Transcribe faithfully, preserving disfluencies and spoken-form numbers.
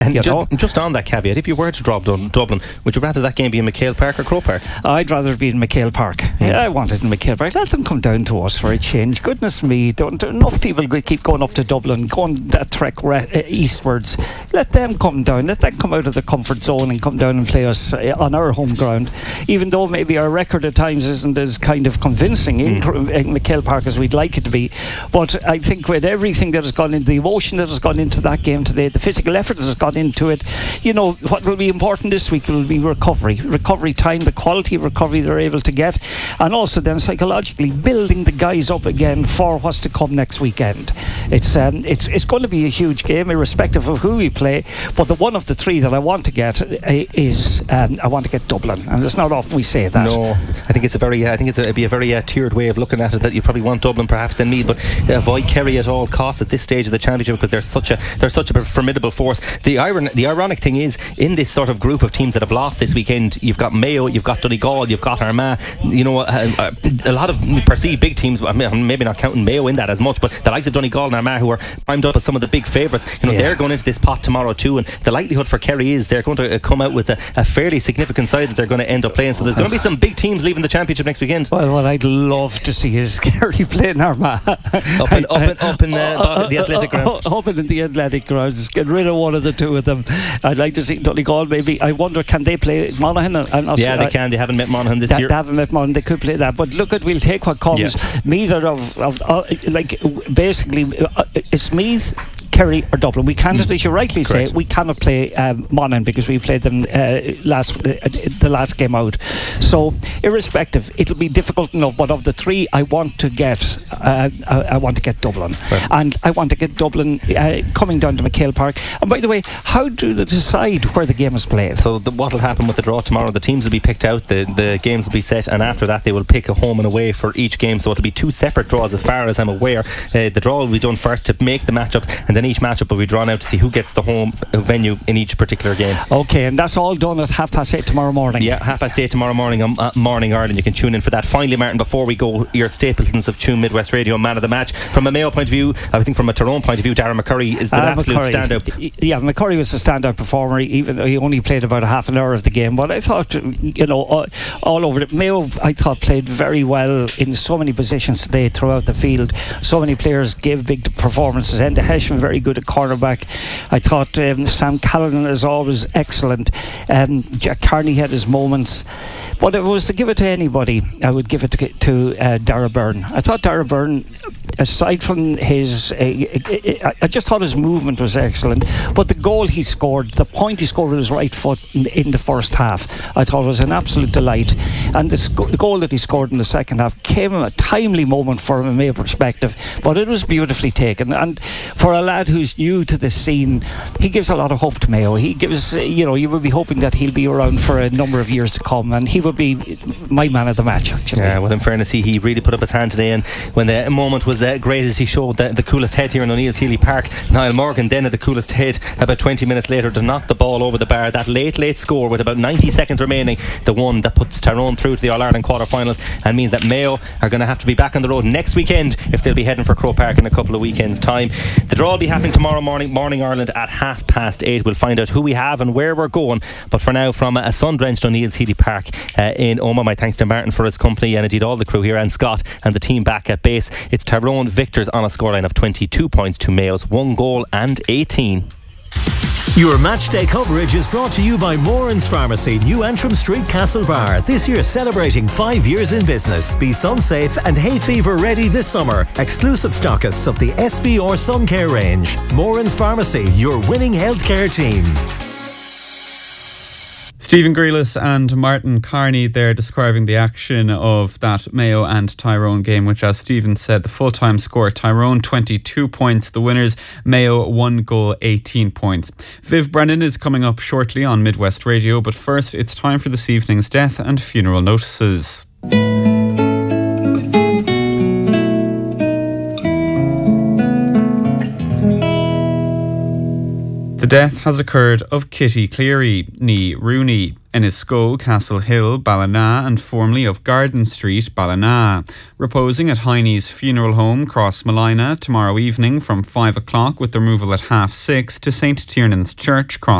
And you ju- know? just on that caveat, if you were to drop Dun- Dublin, would you rather that game be in McHale Park or Croke Park? I'd rather be in McHale Park. Mm. Yeah, I want it in McHale Park. Let them come down to us for a change. Goodness me, don't, don't enough people go, keep going up to Dublin, going that trek re- uh, eastwards. Let them come down. Let them come out of the comfort zone and come down and play us uh, on our home ground. Even though maybe our record at times isn't as kind of convincing mm. in, in McHale Park as we'd like it to be. But I think with everything that has gone into the emotion that has gone into that game today, the physical effort that has gone into it, you know, what will be important this week will be recovery. Recovery time, the quality of recovery they're able to get, and also then psychologically building the guys up again for what's to come next weekend. It's um, it's it's going to be a huge game, irrespective of who we play. But the one of the three that I want to get is um, I want to get Dublin, and it's not often we say that. No, I think it's a very, I think it's a, it'd be a very uh, tiered way of looking at it. That you probably want Dublin perhaps than Meath, but avoid Kerry at all costs at this stage of the championship because they're such a they're such a formidable force. The iron, the ironic thing is, in this sort of group of teams that have lost this weekend, you've got Mayo, you've got Donegal, you've got Armagh. You know, uh, a lot of perceived big teams. Maybe not counting Mayo in that as much, but the likes of Donegal and Armagh, who are primed up as some of the big favourites, you know, yeah. they're going into this pot tomorrow too. And the likelihood for Kerry is they're going to come out with a, a fairly significant side that they're going to end up playing. So there's going to be some big teams leaving the championship next weekend. Well, what I'd love to see is Kerry playing Armagh up in up in, up in uh, the athletic grounds. Up in the athletic grounds. Get rid of one of the two of them. I'd like to see Donegal maybe. I wonder, can they play Monaghan? I'm not yeah, sure. they can. They haven't met Monaghan this they, year. They haven't met Monaghan. They could play that. But look, at we'll take what comes. Yeah. Meath of, of uh, like basically, uh, it's Meath, Kerry or Dublin. We can't, mm. as you rightly Correct. say, we cannot play um, Monaghan because we played them uh, last uh, the last game out. So irrespective, it'll be difficult enough. But of the three, I want to get, uh, I, I want to get Dublin, right. and I want to get Dublin uh, coming down to McHale Park. And by the way, how do they decide where the game is played? So what will happen with the draw tomorrow? The teams will be picked out, the the games will be set, and after that they will pick a home and away for each game. So it'll be two separate draws, as far as I'm aware. Uh, the draw will be done first to make the matchups, and then each matchup will be drawn out to see who gets the home venue in each particular game. Okay, and that's all done at half past eight tomorrow morning. Yeah, half past eight tomorrow morning on uh, Morning Ireland. You can tune in for that. Finally, Martin, before we go, your Stapletons of Tune Midwest Radio man of the match. From a Mayo point of view, I think from a Tyrone point of view, Darren McCurry is the uh, absolute McCurry. standout. Yeah, McCurry was a standout performer, even though he only played about a half an hour of the game. But I thought, you know, all, all over it. Mayo, I thought, played very well in so many positions today throughout the field. So many players gave big performances. Enda Hesham very good at cornerback. I thought um, Sam Callanan is always excellent. Um, Jack Carney had his moments. But if it was to give it to anybody, I would give it to, to uh, Dara Byrne. I thought Dara Byrne, aside from his, uh, I, I just thought his movement was excellent. But the goal he scored, the point he scored with his right foot in, in the first half, I thought was an absolute delight. And the, sc- the goal that he scored in the second half came at a timely moment from a Mayo perspective, but it was beautifully taken. And for a lad who's new to the scene, he gives a lot of hope to Mayo. He gives, uh, you know, you would be hoping that he'll be around for a number of years to come, and he would be my man of the match, actually. Yeah, well, in fairness, he, he really put up his hand today, and when the moment was uh, great as he showed the, the coolest head here in O'Neill's Healy Park, Niall Morgan then had the coolest head about twenty minutes later to knock the ball over the bar. That late, late score with about ninety seconds remaining, the one that puts Tyrone through to the All-Ireland quarter-finals, and means that Mayo are going to have to be back on the road next weekend if they'll be heading for Croke Park in a couple of weekends' time. The draw will be happening tomorrow morning, Morning Ireland at half past eight. We'll find out who we have and where we're going. But for now, from a sun-drenched O'Neill's Healy Park uh, in Omagh, my thanks to Martin for his company, and indeed all the crew here, and Scott and the team back at base. It's Tyrone victors on a scoreline of twenty-two points to Mayo's one goal and eighteen. Your matchday coverage is brought to you by Moran's Pharmacy, New Antrim Street, Castlebar. This year celebrating five years in business. Be sun safe and hay fever ready this summer. Exclusive stockists of the S V R Sun Care range. Moran's Pharmacy, your winning healthcare team. Stephen Grealis and Martin Carney there describing the action of that Mayo and Tyrone game, which, as Stephen said, the full-time score, Tyrone twenty-two points, the winners Mayo one goal, eighteen points. Viv Brennan is coming up shortly on Midwest Radio, but first it's time for this evening's death and funeral notices. The death has occurred of Kitty Cleary, ní Rooney, Ennisco, Castle Hill, Ballina, and formerly of Garden Street, Ballina. Reposing at Heine's funeral home, Cross Malina, tomorrow evening from five o'clock with the removal at half six to Saint Tiernan's Church, Cross